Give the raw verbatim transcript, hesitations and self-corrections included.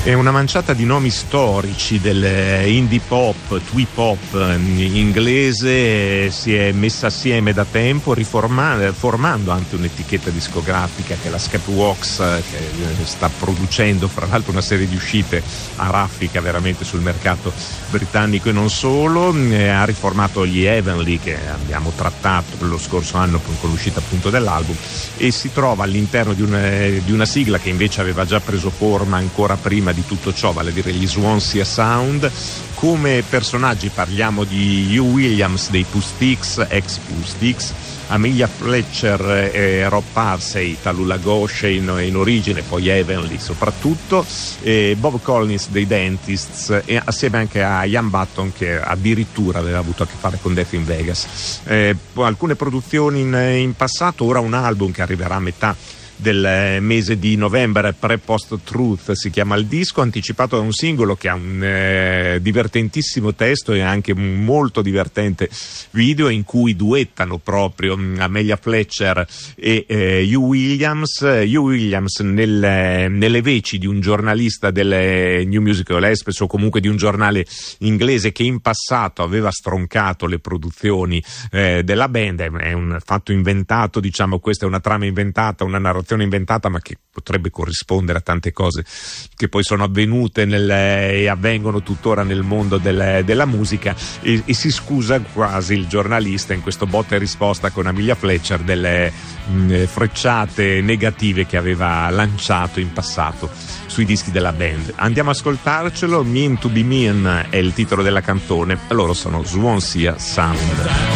È una manciata di nomi storici del indie pop, twee pop inglese, si è messa assieme da tempo, riformando, formando anche un'etichetta discografica che è la Scapworks, che sta producendo fra l'altro una serie di uscite a raffica veramente sul mercato britannico e non solo. Ha riformato gli Heavenly, che abbiamo trattato lo scorso anno con l'uscita appunto dell'album, e si trova all'interno di una, di una sigla che invece aveva già preso forma ancora prima di tutto ciò, vale a dire gli Swansea Sound. Come personaggi parliamo di Hugh Williams dei Pooh Sticks, ex Pooh Sticks, Amelia Fletcher e Rob Parsey, Tallulah Ghosh in, in origine, poi Heavenly soprattutto, e Bob Collins dei Dentists, e assieme anche a Ian Button, che addirittura aveva avuto a che fare con Death in Vegas. Eh, alcune produzioni in, in passato, ora un album che arriverà a metà del mese di novembre, Pre-Post Truth si chiama il disco, anticipato da un singolo che ha un eh, divertentissimo testo e anche un molto divertente video in cui duettano proprio Amelia Fletcher e eh, Hugh Williams. Hugh Williams nel, nelle veci di un giornalista del New Musical Express, o comunque di un giornale inglese che in passato aveva stroncato le produzioni eh, della band. È un fatto inventato, diciamo, questa è una trama inventata, una narrazione inventata, ma che potrebbe corrispondere a tante cose che poi sono avvenute nel, e avvengono tuttora nel mondo del, della musica, e, e si scusa quasi il giornalista in questo botta e risposta con Amelia Fletcher delle mh, frecciate negative che aveva lanciato in passato sui dischi della band. Andiamo a ascoltarcelo. Mean to be Mean è il titolo della canzone, loro sono Swansea Sound.